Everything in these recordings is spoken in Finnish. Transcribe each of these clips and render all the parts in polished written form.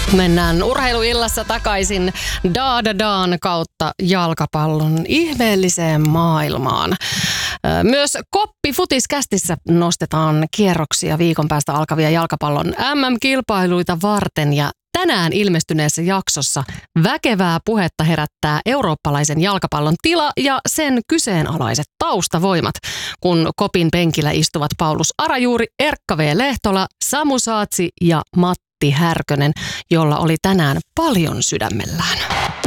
Mennään urheiluillassa takaisin Daadadaan kautta jalkapallon ihmeelliseen maailmaan. Myös Koppi-futiskästissä nostetaan kierroksia viikon päästä alkavia jalkapallon MM-kilpailuita varten ja tänään ilmestyneessä jaksossa väkevää puhetta herättää eurooppalaisen jalkapallon tila ja sen kyseenalaiset taustavoimat, kun Kopin penkillä istuvat Paulus Arajuuri, Erkka V. Lehtola, Samu Saatsi ja Matti Härkönen, jolla oli tänään paljon sydämellään.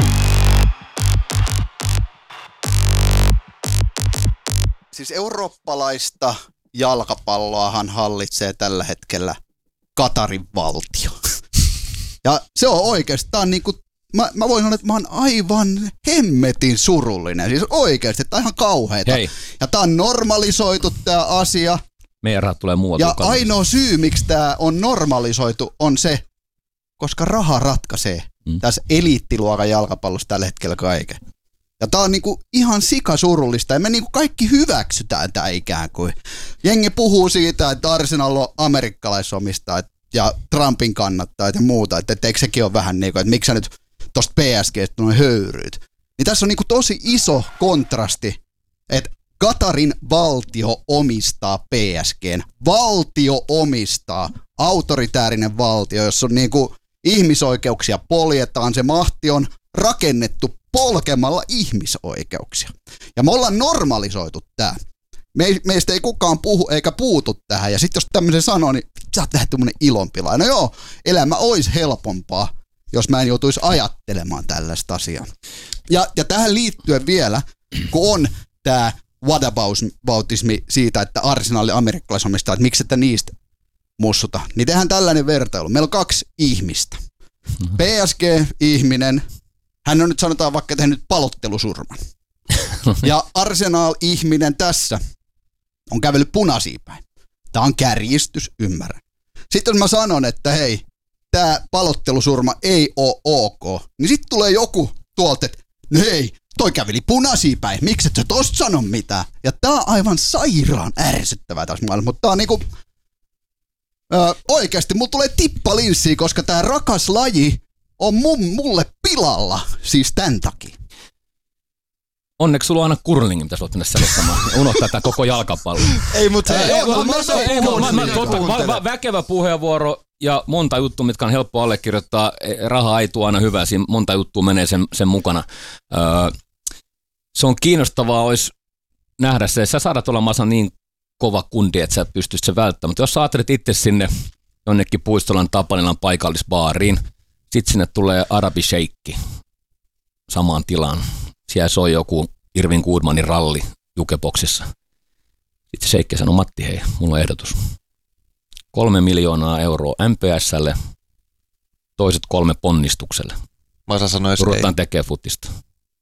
Siis eurooppalaista jalkapalloahan hallitsee tällä hetkellä Katarin valtio. Ja se on oikeasti, tää on niinku, mä voin sanoa, että mä oon aivan hemmetin surullinen. Siis oikeasti, tää on ihan kauheeta. Hei. Ja tää on normalisoitu tää asia. Meidän rahat tulee muualta. Ja ainoa syy, miksi tää on normalisoitu, on se, koska raha ratkaisee tässä eliittiluokan jalkapallossa tällä hetkellä kaiken. Ja tää on niinku ihan sikasurullista ja me niinku kaikki hyväksytään tää ikään kuin. Jengi puhuu siitä, että Arsenal on amerikkalaisomistajat ja Trumpin kannattajat ja muuta, että eikö sekin ole vähän niinku, että miksi sä nyt tosta PSGstä noin höyryt. Niin tässä on niinku tosi iso kontrasti, että Katarin valtio omistaa PSGn. Valtio omistaa, autoritäärinen valtio, jossa on niinku ihmisoikeuksia poljetaan, se mahti on rakennettu polkemalla ihmisoikeuksia. Ja me ollaan normalisoitu tää. Meistä ei kukaan puhu eikä puutu tähän. Ja sitten jos tämmöisen sanoo, niin sä oot vähän tämmönen ilonpila. No joo, elämä olisi helpompaa, jos mä en joutuisi ajattelemaan tällaista asiaa. Ja tähän liittyen vielä, kun on tää whataboutismi siitä, että Arsenal amerikkalaisomistaa, että miksi ette niistä mussuta, niin tehdään tällainen vertailu. Meillä on 2 ihmistä. PSG-ihminen, hän on nyt sanotaan vaikka tehnyt palottelusurman. Ja Arsenal-ihminen tässä on kävellyt punaisia päin. Tämä on kärjistys, ymmärrän. Sitten jos mä sanon, että hei, tämä palottelusurma ei ole ok, niin sitten tulee joku tuolta, että no hei, toi käveli punaisia päin, miksi et sä tosta sano mitään? Ja tää on aivan sairaan ärsyttävää tässä maailmassa, mutta tää on niinku, oikeasti mulla tulee tippalinssiä, koska tää rakas laji on mulle pilalla, siis tän takia. Onneksi sulla on aina curlingin, mitä sä oot mennä selostamaan. Unohtaa tämän koko jalkapallon. Ei, mutta väkevä puheenvuoro ja monta juttua, mitkä on helppo allekirjoittaa. Raha ei tule aina hyvää, siinä monta juttua menee sen mukana. Se on kiinnostavaa olisi nähdä se, sä saadat olla Masa niin kova kundi, että sä pystyisit se välttämään. Mutta jos sä ajattelet itse sinne jonnekin Puistolan Tapanilan paikallisbaariin, sitten sinne tulee arabisheikki samaan tilaan. Siellä soi joku Irvin Goodmanin ralli jukeboksissa. Sitten sheikki sanoi, Matti hei, mulla on ehdotus. 3 miljoonaa euroa MPS:lle, toiset 3 ponnistukselle. Masa sanoi, jos ruvetaan tekemään futista.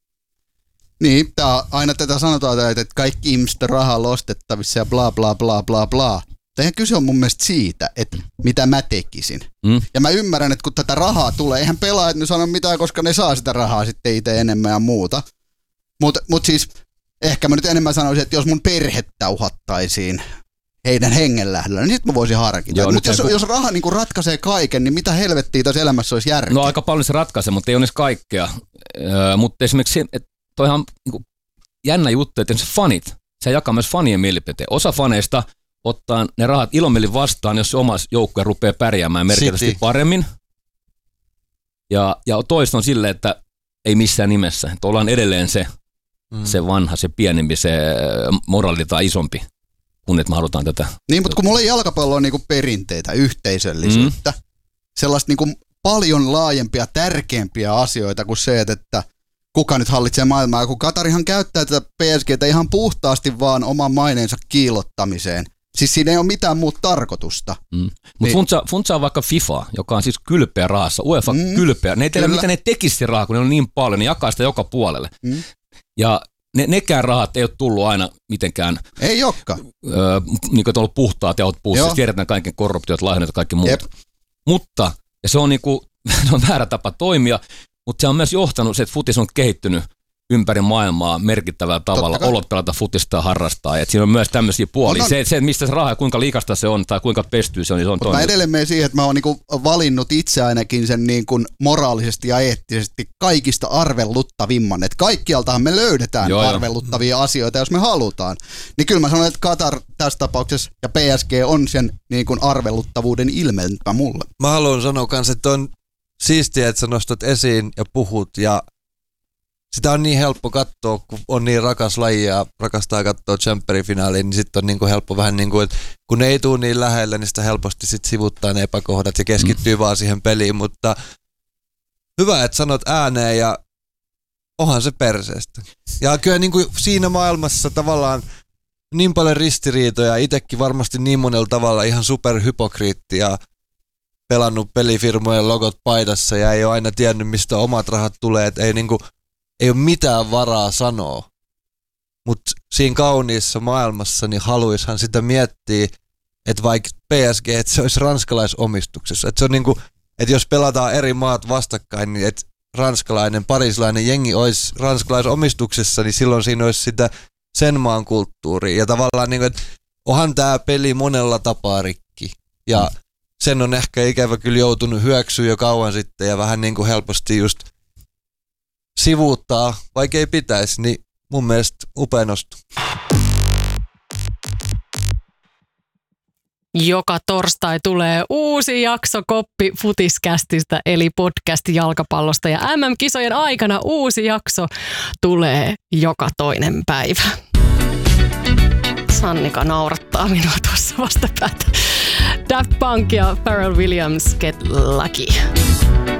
Niin, aina tätä sanotaan, että kaikki ihmisten rahaa on ostettavissa ja bla bla bla bla bla. Eihän kyse on mun mielestä siitä, että mitä mä tekisin. Ja mä ymmärrän, että kun tätä rahaa tulee, eihän pelaajat nyt sano mitään, koska ne saa sitä rahaa sitten itse enemmän ja muuta. Mut siis ehkä mä nyt enemmän sanoisin, että jos mun perhettä uhattaisiin heidän hengenlähdöllä, niin sit mä voisin harkita. Mutta jos raha niinku ratkaisee kaiken, niin mitä helvettiä tässä elämässä olisi järkeä? No aika paljon se ratkaisee, mutta ei onneksi kaikkea. Mutta esimerkiksi toihan niinku jännä juttu, että se fanit, se jakaa myös fanien mielipiteen. Osa faneista ottaa ne rahat ilomielin vastaan, jos se oma joukkue rupeaa pärjäämään merkittävästi paremmin. Ja toiset on silleen, että ei missään nimessä. Että ollaan edelleen se vanha, se pienempi, se moraali tai isompi, kun että me halutaan tätä. Niin, mutta kun mulla ei jalkapallo on niinku perinteitä, yhteisöllisyyttä, sellaista niinku paljon laajempia, tärkeämpiä asioita kuin se, että kuka nyt hallitsee maailmaa. Kun Katarihan käyttää tätä PSGtä ihan puhtaasti vaan oman maineensa kiillottamiseen. Siis siinä ei ole mitään muuta tarkoitusta. Mutta funtsaa vaikka FIFA, joka on siis kylpeä rahassa, UEFA kylpeä. Ne ei tiedä, mitä ne tekisi rahaa, kun ne on niin paljon, ne jakaa sitä joka puolelle. Ja nekään rahat ei ole tullut aina mitenkään. Ei olekaan. Niin kuin on ollut puhtaat ja puussa, tiedetään kaiken korruptiot, lahjonnat ja kaikki muut. Mutta, ja se on, niinku, se on väärä tapa toimia, mutta se on myös johtanut se, että futis on kehittynyt ympäri maailmaa merkittävällä tavalla olottelata futista harrastaa. Et siinä on myös tämmöisiä puolia. Se, mistä se raha, kuinka likasta se on tai kuinka pestyy se on, niin se on toinen. Mä edelleen menen siihen, että mä oon niinku valinnut itse ainakin sen niinku moraalisesti ja eettisesti kaikista arveluttavimman. Että kaikkialtahan me löydetään arveluttavia asioita, jos me halutaan. Niin kyllä mä sanon, että Qatar tässä tapauksessa ja PSG on sen niinku arveluttavuuden ilmentymä mulle. Mä haluan sanoa kans, että on siistiä, että sä nostat esiin ja puhut ja sitä on niin helppo katsoa, kun on niin rakas laji ja rakastaa katsoa Champions-finaaliin, niin sitten on niin kuin helppo vähän niin kuin, että kun ne ei tule niin lähellä, niin sitä helposti sit sivuttaa ne epäkohdat ja keskittyy vaan siihen peliin, mutta hyvä, että sanot ääneen ja onhan se perseestä. Ja kyllä niin kuin siinä maailmassa tavallaan niin paljon ristiriitoja, itsekin varmasti niin monella tavalla ihan superhypokriitti ja pelannut pelifirmojen logot paidassa ja ei ole aina tiennyt, mistä omat rahat tulee, että ei ole mitään varaa sanoa, mutta siinä kauniissa maailmassa niin haluishan sitä miettiä, että vaikka PSG, että se olisi ranskalaisomistuksessa. Että se on niinku, että jos pelataan eri maat vastakkain, niin että ranskalainen, pariisilainen jengi olisi ranskalaisomistuksessa, niin silloin siinä olisi sitä sen maan kulttuuria. Ja tavallaan, niinku, että onhan tämä peli monella tapaa rikki. Ja sen on ehkä ikävä kyllä joutunut hyöksyä jo kauan sitten ja vähän niinku helposti just sivuuttaa, vaikka ei pitäisi, niin mun mielestä upea nosto. Joka torstai tulee uusi jakso Koppi Futiskästistä, eli podcast jalkapallosta. Ja MM-kisojen aikana uusi jakso tulee joka toinen päivä. Sannika naurattaa minua tuossa vastapäätä. Daft Punk ja Pharrell Williams, Get Lucky.